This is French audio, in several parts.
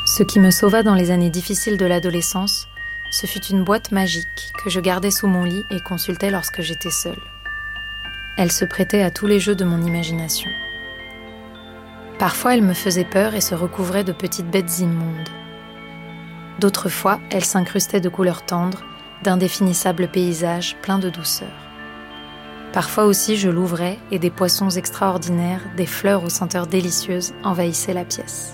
Ce qui me sauva dans les années difficiles de l'adolescence, ce fut une boîte magique que je gardais sous mon lit et consultais lorsque j'étais seule. Elle se prêtait à tous les jeux de mon imagination. Parfois, elle me faisait peur et se recouvrait de petites bêtes immondes. D'autres fois, elle s'incrustait de couleurs tendres, d'indéfinissables paysages pleins de douceur. Parfois aussi, je l'ouvrais et des poissons extraordinaires, des fleurs aux senteurs délicieuses envahissaient la pièce.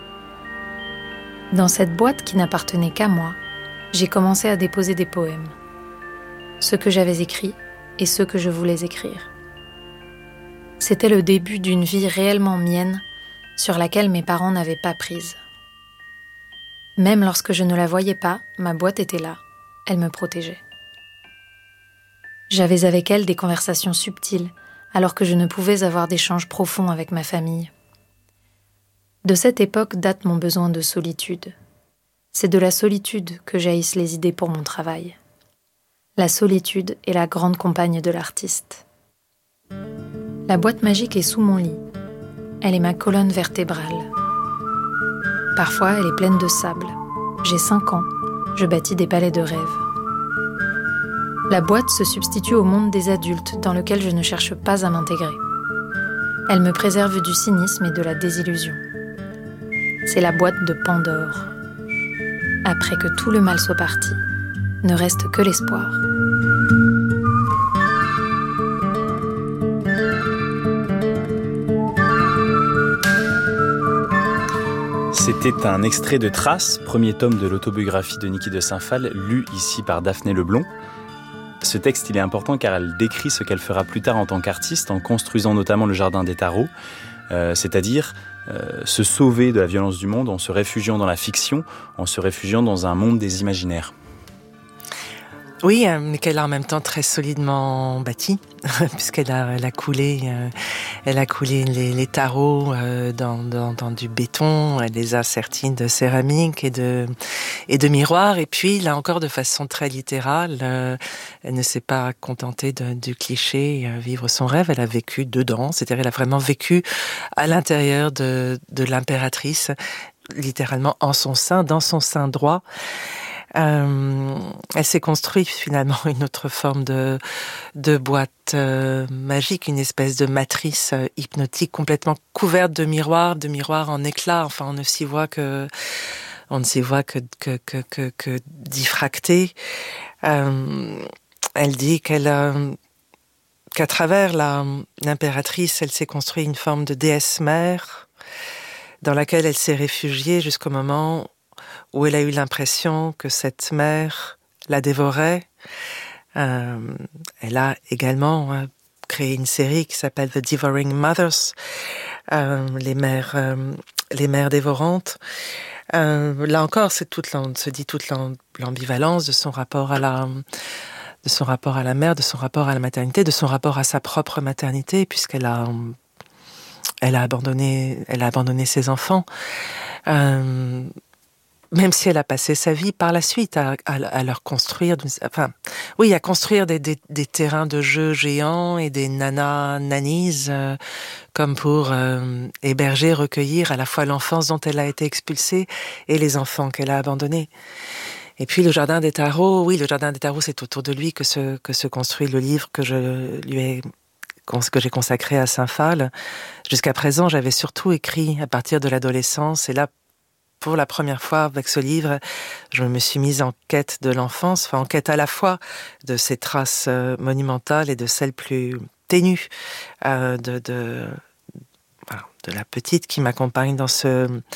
Dans cette boîte qui n'appartenait qu'à moi, j'ai commencé à déposer des poèmes. Ceux que j'avais écrits et ceux que je voulais écrire. C'était le début d'une vie réellement mienne, sur laquelle mes parents n'avaient pas prise. Même lorsque je ne la voyais pas, ma boîte était là, elle me protégeait. J'avais avec elle des conversations subtiles, alors que je ne pouvais avoir d'échanges profonds avec ma famille. De cette époque date mon besoin de solitude. C'est de la solitude que jaillissent les idées pour mon travail. La solitude est la grande compagne de l'artiste. La boîte magique est sous mon lit. Elle est ma colonne vertébrale. Parfois, elle est pleine de sable. J'ai 5 ans. Je bâtis des palais de rêve. La boîte se substitue au monde des adultes dans lequel je ne cherche pas à m'intégrer. Elle me préserve du cynisme et de la désillusion. C'est la boîte de Pandore. Après que tout le mal soit parti, ne reste que l'espoir. C'était un extrait de Traces, premier tome de l'autobiographie de Niki de Saint-Phalle, lu ici par Daphné Leblond. Ce texte, il est important car elle décrit ce qu'elle fera plus tard en tant qu'artiste, en construisant notamment le Jardin des Tarots, c'est-à-dire se sauver de la violence du monde en se réfugiant dans la fiction, en se réfugiant dans un monde des imaginaires. Oui, mais qu'elle a en même temps très solidement bâti, puisqu'elle a coulé les tarots dans du béton, elle les a sertis de céramique et de miroirs, et puis là encore de façon très littérale, elle ne s'est pas contentée du cliché vivre son rêve, elle a vécu dedans, c'est-à-dire elle a vraiment vécu à l'intérieur de l'impératrice, littéralement en son sein, dans son sein droit. Elle s'est construite finalement une autre forme de boîte magique, une espèce de matrice hypnotique complètement couverte de miroirs en éclats. Enfin, on ne s'y voit que diffracté. Elle dit qu'à travers l'impératrice, elle s'est construite une forme de déesse mère dans laquelle elle s'est réfugiée jusqu'au moment où elle a eu l'impression que cette mère la dévorait. Elle a également créé une série qui s'appelle The Devouring Mothers, les mères dévorantes. Là encore, se dit toute l'ambivalence de son rapport à la mère, de son rapport à la maternité, de son rapport à sa propre maternité, puisqu'elle a abandonné ses enfants. Même si elle a passé sa vie par la suite à leur construire, à construire des terrains de jeu géants et des nannies, comme pour héberger, recueillir à la fois l'enfance dont elle a été expulsée et les enfants qu'elle a abandonnés. Et puis le Jardin des Tarots, c'est autour de lui que se construit le livre que j'ai consacré à Saint-Phal. Jusqu'à présent, j'avais surtout écrit à partir de l'adolescence, et là, pour la première fois avec ce livre, je me suis mise en quête de l'enfance, en quête à la fois de ces traces monumentales et de celles plus ténues de la petite qui m'accompagne dans ce